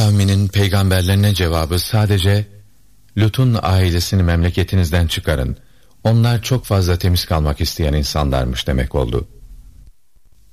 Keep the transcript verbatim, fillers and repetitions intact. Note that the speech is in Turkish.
kavminin peygamberlerine cevabı sadece Lut'un ailesini memleketinizden çıkarın, onlar çok fazla temiz kalmak isteyen insanlarmış demek oldu.